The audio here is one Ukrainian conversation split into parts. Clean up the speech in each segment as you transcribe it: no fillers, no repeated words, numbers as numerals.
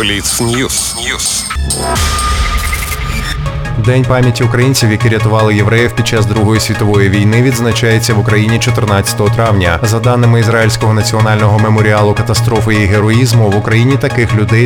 Бліц-Ньюс. День пам'яті українців, які рятували євреїв під час Другої світової війни, відзначається в Україні 14 травня. За даними Ізраїльського національного меморіалу катастрофи і героїзму, в Україні таких людей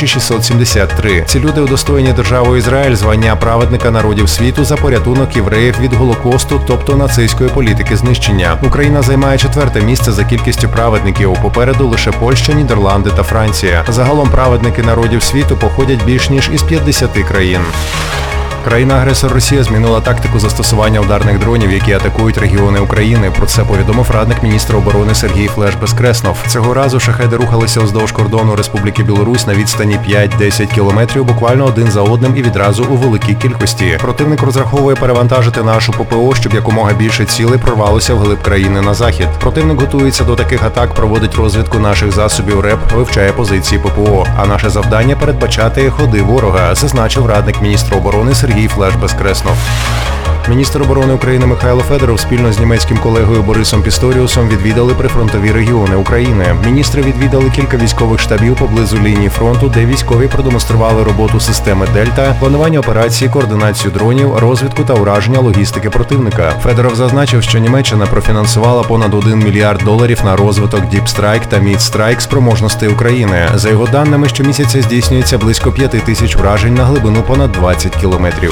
2673. Ці люди удостоєні державою Ізраїль звання праведника народів світу за порятунок євреїв від Голокосту, тобто нацистської політики знищення. Україна займає 4-те місце за кількістю праведників. Попереду лише Польща, Нідерланди та Франція. Загалом праведники народів світу походять більш ніж із 50 країн. Країна-агресор Росія змінила тактику застосування ударних дронів, які атакують регіони України. Про це повідомив радник міністра оборони Сергій Флеш Безкреснов. Цього разу шахеди рухалися уздовж кордону Республіки Білорусь на відстані 5-10 кілометрів, буквально один за одним і відразу у великій кількості. Противник розраховує перевантажити нашу ППО, щоб якомога більше цілей прорвалося вглиб країни на захід. Противник готується до таких атак, проводить розвідку наших засобів РЕП, вивчає позиції ППО. А наше завдання – передбачати ходи ворога, зазначив радник міністра оборони Сергій Флеш Безкреснов. Міністр оборони України Михайло Федоров спільно з німецьким колегою Борисом Пісторіусом відвідали прифронтові регіони України. Міністри відвідали кілька військових штабів поблизу лінії фронту, де військові продемонстрували роботу системи «Дельта», планування операції, координацію дронів, розвідку та ураження логістики противника. Федоров зазначив, що Німеччина профінансувала понад $1 мільярд на розвиток Deep Strike та Mid Strike спроможностей України. За його даними, щомісяця здійснюється близько 5000 вражень на глибину понад 20 кілометрів.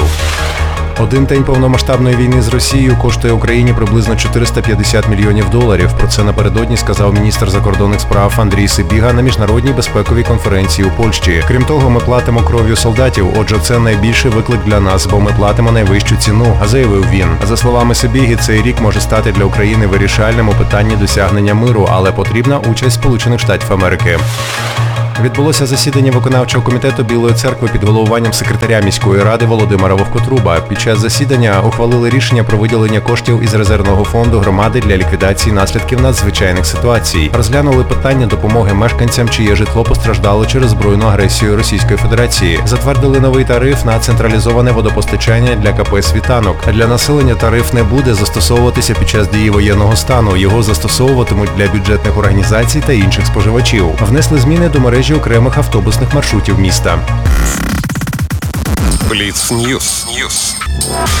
Один день повномасштабної війни з Росією коштує Україні приблизно $450 мільйонів. Про це напередодні сказав міністр закордонних справ Андрій Сибіга на міжнародній безпековій конференції у Польщі. Крім того, ми платимо кров'ю солдатів, отже, це найбільший виклик для нас, бо ми платимо найвищу ціну, заявив він. За словами Сибіги, цей рік може стати для України вирішальним у питанні досягнення миру, але потрібна участь Сполучених Штатів Америки. Відбулося засідання виконавчого комітету Білої церкви під головуванням секретаря міської ради Володимира Вовкотруба. Під час засідання ухвалили рішення про виділення коштів із резервного фонду громади для ліквідації наслідків надзвичайних ситуацій. Розглянули питання допомоги мешканцям, чиє житло постраждало через збройну агресію Російської Федерації. Затвердили новий тариф на централізоване водопостачання для КП «Світанок». Для населення тариф не буде застосовуватися під час дії воєнного стану. Його застосовуватимуть для бюджетних організацій та інших споживачів. Внесли зміни до мережі окремих автобусних маршрутів міста. Бліц-Ньюс.